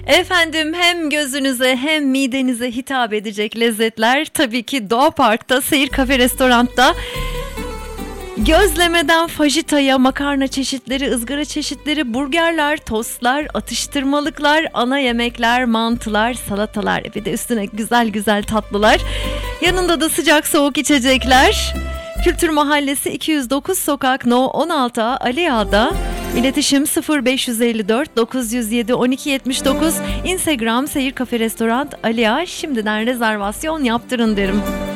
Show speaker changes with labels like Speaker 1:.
Speaker 1: Efendim, hem gözünüze hem midenize hitap edecek lezzetler tabii ki Doğa Park'ta, Seyir Kafe Restorant'ta. Gözlemeden fajitaya, makarna çeşitleri, ızgara çeşitleri, burgerler, tostlar, atıştırmalıklar, ana yemekler, mantılar, salatalar, bir de üstüne güzel güzel tatlılar. Yanında da sıcak soğuk içecekler. Kültür Mahallesi 209 Sokak No 16A Ali Ağa'da. İletişim 0554 907 1279. Instagram Seyir Kafe Restoran Ali Ağa. Şimdiden rezervasyon yaptırın derim.